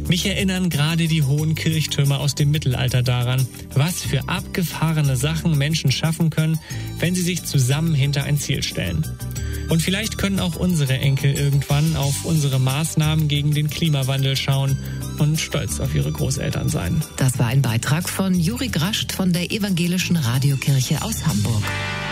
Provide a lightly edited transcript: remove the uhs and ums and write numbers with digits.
Mich erinnern gerade die hohen Kirchtürme aus dem Mittelalter daran, was für abgefahrene Sachen Menschen schaffen können, wenn sie sich zusammen hinter ein Ziel stellen. Und vielleicht können auch unsere Enkel irgendwann auf unsere Maßnahmen gegen den Klimawandel schauen und stolz auf ihre Großeltern sein. Das war ein Beitrag von Juri Grascht von der Evangelischen Radiokirche aus Hamburg.